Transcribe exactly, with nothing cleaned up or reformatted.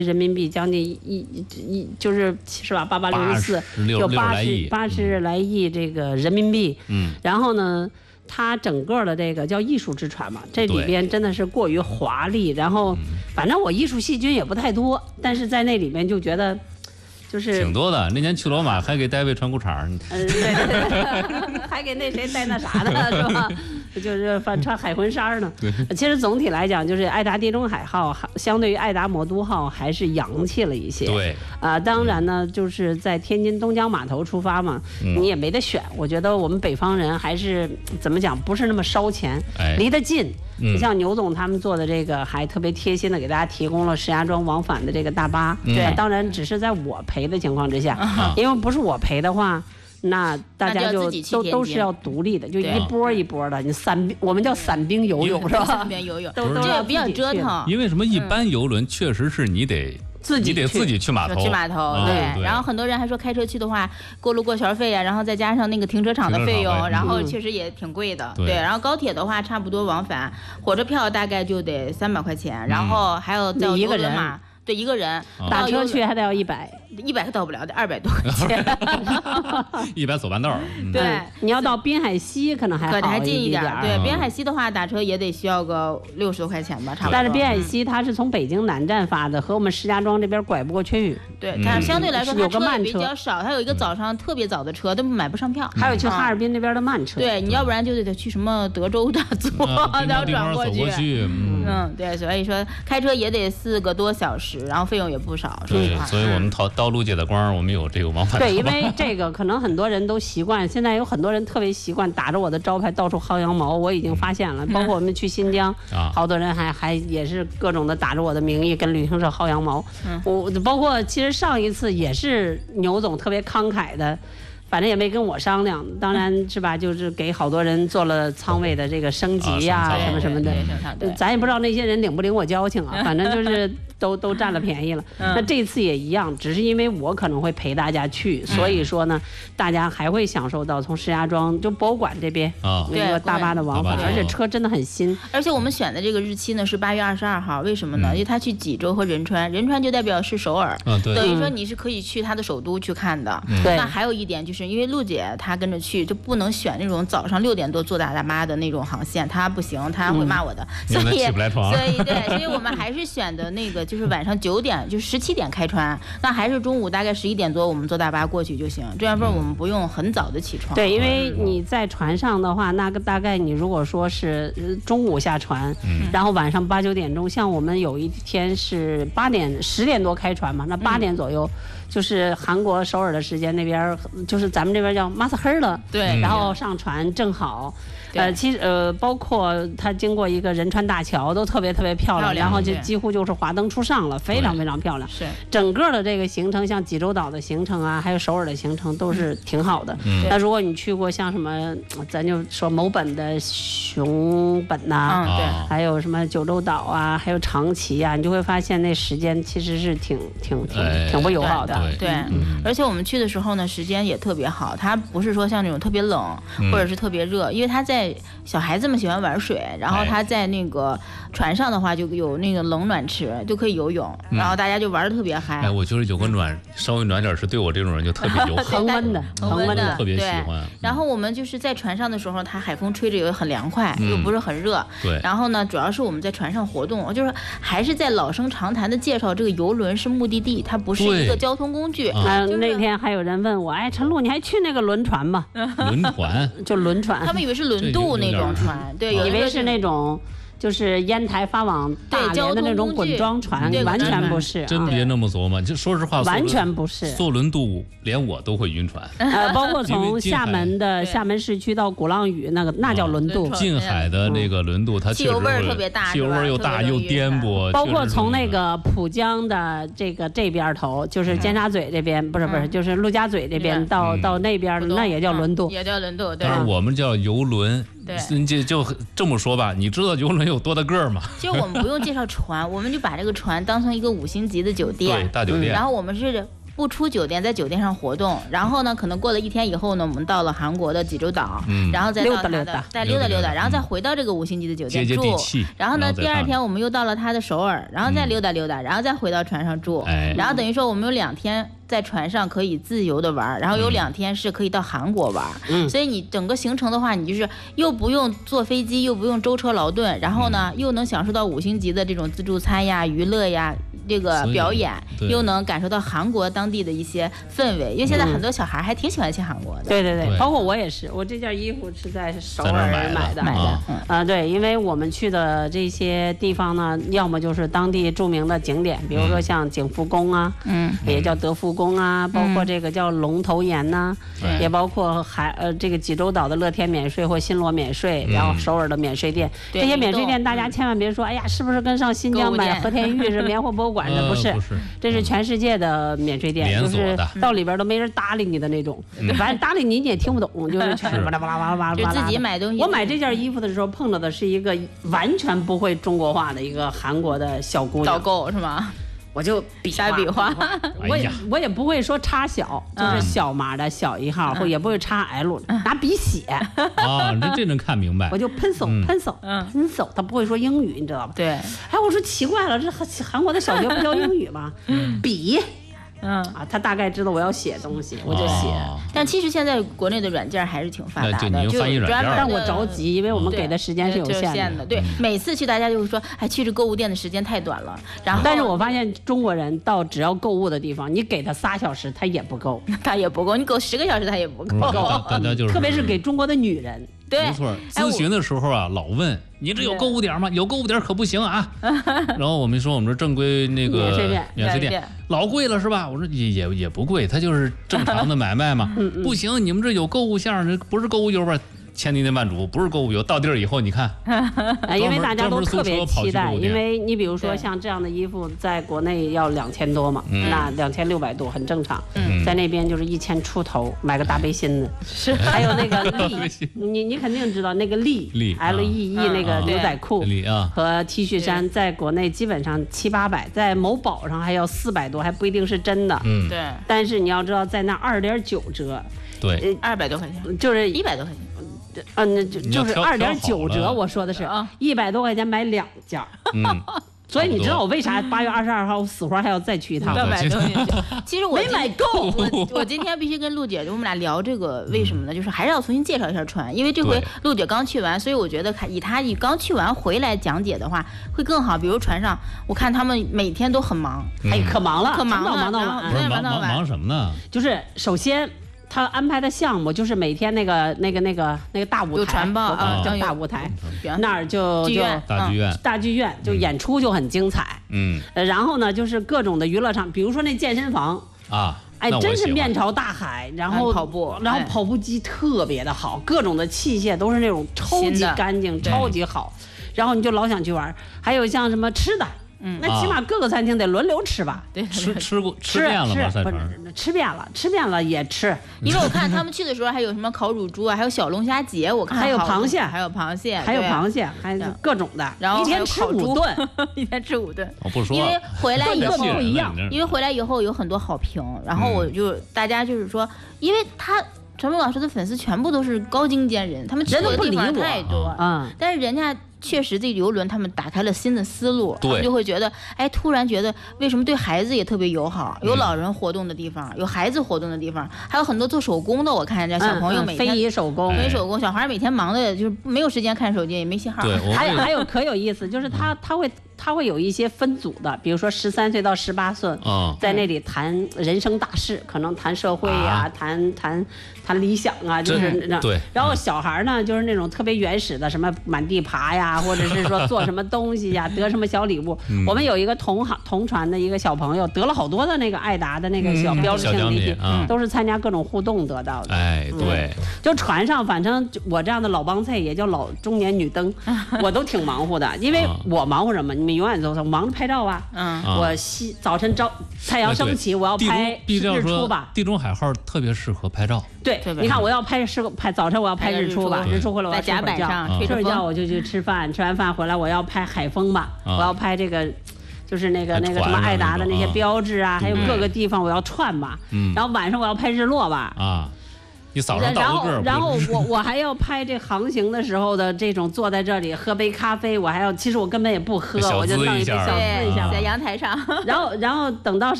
人民币将近一一就是是吧？八八六十四，就八十八十来亿这个人民币。 嗯， 然后呢，它整个的这个叫艺术之船嘛，这里边真的是过于华丽。然后，反正我艺术细菌也不太多，但是在那里面就觉得。就是挺多的，那年去罗马还给戴维穿裤衩， 嗯，对对对，还给那谁戴那啥呢，是吧？就是反穿海魂衫呢。其实总体来讲，就是爱达地中海号相对于爱达魔都号还是洋气了一些。 对， 啊、呃，当然呢，就是在天津东江码头出发嘛，嗯、你也没得选。我觉得我们北方人还是怎么讲，不是那么烧钱， 哎、 离得近。 嗯、 像牛总他们做的这个，还特别贴心的给大家提供了石家庄往返的这个大巴。 对、 嗯，当然只是在我赔的情况之下，嗯、因为不是我赔的话。那大家就都都是要独立的，就一波一波的。你散兵，我们叫散兵游泳是吧？ 散兵游泳， 都都这也比较折腾。 因为什么？一般游轮确实是你得。 自己你得自己去码头， 去码头， 啊、 对, 对。 然后很多人还说开车去的话，过路过桥费啊，然后再加上那个停车场的费用，然后确实也挺贵的。 对, 对。然后高铁的话，差不多往返，火车票大概就得三百块钱，然后还有在一个人嘛。对一个人打车去还得要一百， 一百到不了，得二百多块钱， 一百走半道。 嗯、对， 你要到滨海西可能还好可能还近一点。对， 嗯、 滨海西的话打车也得需要个六十多块钱吧，差不多。 但是滨海西它是从北京南站发的，和我们石家庄这边拐不过去。 对，它相对来说它车也比较少，它有一个早上特别早的车，都买不上票。 还有去哈尔滨那边的慢车。 对，你要不然就得去什么德州大坐，然后转过去。 嗯，对，所以说开车也得四个多小时，然后费用也不。不少， 对，所以我们道道路界的光，我们有这个往返。 对，因为这个可能很多人都习惯，现在有很多人特别习惯打着我的招牌到处薅羊毛，我已经发现了，包括我们去新疆， 啊、 好多人还还也是各种的打着我的名义跟旅行社薅羊毛。 嗯， 我包括其实上一次也是牛总特别慷慨的。反正也没跟我商量，当然是吧，就是给好多人做了仓位的这个升级呀、啊、什么什么的，咱也不知道那些人领不领我交情啊，反正就是都都占了便宜了。 嗯、 那这次也一样，只是因为我可能会陪大家去，所以说呢，大家还会享受到从石家庄就博物馆这边啊那个大巴的往返，而且车真的很新。 而且我们选的这个日期呢是八月二十二号，为什么呢？ 嗯、 因为他去济州和仁川，仁川就代表是首尔， 啊、对等于说你是可以去他的首都去看的。 嗯、 对。 那还有一点就是。因为陆姐她跟着去，就不能选那种早上六点多坐大大巴的那种航线，她不行，她会骂我的。 嗯、 所以， 起不来床所以对，所以我们还是选的那个，就是晚上九点，就是十七点开船，那还是中午大概十一点多，我们坐大巴过去就行。这样份我们不用很早的起床。 对，因为你在船上的话，那个大概你如果说是中午下船， 嗯、 然后晚上八九点钟，像我们有一天是八点十点多开船嘛，那八点左右。嗯就是韩国首尔的时间，那边就是咱们这边叫马斯黑了， 对， 然后上船正好，呃，其实呃，包括它经过一个仁川大桥，都特别特别漂亮， 漂亮然后就几乎就是华灯初上了，非常非常漂亮。 是， 整个的这个行程，像济州岛的行程啊，还有首尔的行程，都是挺好的。 嗯， 那如果你去过像什么，咱就说某本的熊本呐、啊， 嗯，对， 还有什么九州岛啊，还有长崎啊，你就会发现那时间其实是挺挺挺、 哎、 挺不友好的。 对， 嗯、 而且我们去的时候呢，时间也特别好，它不是说像那种特别冷、 嗯、 或者是特别热，因为它在小孩子们喜欢玩水，然后它在那个船上的话就有那个冷暖池，就可以游泳， 嗯、 然后大家就玩的特别嗨。 哎，我觉得有个暖，稍微暖点是对我这种人就特别友好， 恒温的， 恒温的， 特别喜欢。 然后我们就是在船上的时候，它海风吹着也很凉快， 嗯、 又不是很热。 对。 然后呢，主要是我们在船上活动，就是还是在老生常谈的介绍这个游轮是目的地，它不是一个交通工具。 啊，就是、那天还有人问我，哎，陈露，你还去那个轮船吗？ 轮船就轮船， 他们以为是轮渡那种船，对， 以为是那种。就是烟台发往大连的那种滚装船，完全不是。 真别那么琢磨，就说实话， 完全不是。 坐轮渡连我都会晕船。 呃，包括从厦门的厦门市区到鼓浪屿那个，那叫轮渡。 近海的那个轮渡，它汽油味儿特别大， 汽油味儿又大又颠簸。 包括从那个浦江的这个这边头，就是尖沙咀这边，不是不是，就是陆家嘴这边到到那边，那也叫轮渡， 也叫轮渡。对。 但是我们叫游轮。 对， 就就这么说吧，你知道游轮有多大个儿吗？ 其实我们不用介绍船，我们就把这个船当成一个五星级的酒店， 对，大酒店。 然后我们是。 不出酒店，在酒店上活动，然后呢，可能过了一天以后呢，我们到了韩国的济州岛， 嗯、 然后再到它的再溜达溜达，然后再回到这个五星级的酒店住。 接接然后呢，第二天我们又到了他的首尔，然后再溜达溜达，嗯、然后再回到船上住。 哎、 然后等于说我们有两天在船上可以自由的玩，然后有两天是可以到韩国玩。嗯、所以你整个行程的话，你就是又不用坐飞机，又不用舟车劳顿，然后呢，嗯、又能享受到五星级的这种自助餐呀、娱乐呀。这个表演又能感受到韩国当地的一些氛围，因为现在很多小孩还挺喜欢去韩国的。 对对对，包括我也是，我这件衣服是在首尔买的。 买的， 嗯、啊，对，因为我们去的这些地方呢，要么就是当地著名的景点，比如说像景福宫啊，嗯，也叫德福宫啊，包括这个叫龙头岩呐、啊，嗯、也包括海呃这个济州岛的乐天免税或新罗免税，嗯、然后首尔的免税店，这些免税店大家千万别说，哎呀，是不是跟上新疆买和田玉是棉花博物馆？这不是， 呃、不是， 这是全世界的免税店，就是到里边都没人搭理你的那种，嗯、反正搭理你你也听不懂，就是全是巴拉巴拉巴拉巴拉。 就自己买东西。 我买这件衣服的时候碰到的是一个完全不会中国话的一个韩国的小姑娘， 导购是吗？ 我就比瞎比划， 我也我也不会说插小，就是小码的小一号，或也不会插 L， 拿笔写啊，这这能看明白。 我就喷手喷手喷手，他不会说英语，你知道吧？ 对。 哎，我说奇怪了，这韩国的小学不教英语吗？笔。嗯啊，他大概知道我要写东西，我就写。 哦、 但其实现在国内的软件还是挺发达的， 就翻译软件。 但我着急，因为我们给的时间是有限的。对，每次去大家就是说，哎，去这购物店的时间太短了。然后， 但是我发现中国人到只要购物的地方，你给他仨小时，他也不够， 他也不够。你给十个小时，他也不够。 大家就是， 特别是给中国的女人。 对， 没错。咨询的时候啊，老问你这有购物点吗？有购物点可不行啊。然后我们说我们这正规那个免税店， 免税店老贵了是吧？我说也也也不贵，它就是正常的买卖嘛。不行，你们这有购物项，这不是购物油吧？千叮咛万嘱，不是购物油，到地儿以后你看， 因为大家都特别期待，因为你比如说像这样的衣服，在国内要两千多嘛，嗯、那两千六百多很正常，嗯、在那边就是一千出头，买个大背心子，是，还有那个利，你你肯定知道那个利 L E E 那个牛仔裤和 T 恤衫，在国内基本上七八百，在某宝上还要四百多，还不一定是真的， 嗯， 对， 但是你要知道，在那二点九折， 对， 二百多块钱， 就是一百多块钱。 嗯，那就就是二点九折，我说的是一百多块钱买两件， 嗯， 所以你知道我为啥八月二十二号我死活还要再去一趟？ 买东西，其实我没买够。 我我今天必须跟陆姐，我们俩聊这个，为什么呢？就是还是要重新介绍一下船，因为这回陆姐刚去完，所以我觉得以她以刚去完回来讲解的话会更好。比如船上，我看他们每天都很忙， 哎，可忙了， 可忙了， 忙到晚， 忙忙忙什么呢？ 就是首先。他安排的项目就是每天那个那个那个那个大舞台， 有传报啊， 叫大舞台，那儿就就大剧院， 大剧院就演出就很精彩， 嗯， 然后呢就是各种的娱乐场，比如说那健身房啊， 哎，真是面朝大海，然后跑步， 然后跑步机特别的好，各种的器械都是那种超级干净、超级好，然后你就老想去玩。还有像什么吃的。嗯，那起码各个餐厅得轮流吃吧？ 对， 吃吃过吃遍了吗？在船上吃遍了，吃遍了也吃。 因为我看他们去的时候还有什么烤乳猪啊，还有小龙虾节，我看还有螃蟹， 还有螃蟹， 还有螃蟹，还有各种的。 然后一天吃五顿， 一天吃五顿。 我不说， 因为回来以后不一样， 因为回来以后有很多好评，然后我就大家就是说，因为他。陈梦老师的粉丝全部都是高精尖人，他们去的地方太多，嗯，但是人家确实这游轮他们打开了新的思路，他们就会觉得，哎，突然觉得为什么对孩子也特别友好，有老人活动的地方，有孩子活动的地方，还有很多做手工的，我看人家小朋友每天非遗手工， 非遗手工，小孩每天忙的就是没有时间看手机，也没信号。 还有还有可有意思，就是他他会。他会有一些分组的，比如说十三岁到十八岁， 哦、 在那里谈人生大事，可能谈社会呀、啊，谈谈谈理想啊，就是那。 对。 然后小孩呢，就是那种特别原始的，什么满地爬呀，或者是说做什么东西呀，得什么小礼物。嗯、我们有一个同行同船的一个小朋友，得了好多的那个爱达的那个小标志性礼品，嗯、都是参加各种互动得到的。 哎，对。 嗯、就船上，反正我这样的老帮菜，也叫老中年女灯，我都挺忙活的，因为我忙活什么，你们永远都忙着拍照啊。嗯，我西早晨朝太阳升起，我要拍日出吧。 地中海号特别适合拍照。 对，你看我要拍适拍早晨我要拍日出吧，日出回来我要在甲板上睡会儿觉，我就去吃饭，吃完饭回来我要拍海风吧，我要拍这个。 就是那个那个什么爱达的那些标志啊，还有各个地方我要串嘛，然后晚上我要拍日落吧。 啊。你扫上然后，然后我我还要拍这航行的时候的这种坐在这里喝杯咖啡，我还要，其实我根本也不喝，我就弄一杯小资一下， 在阳台上。 然后，然后等到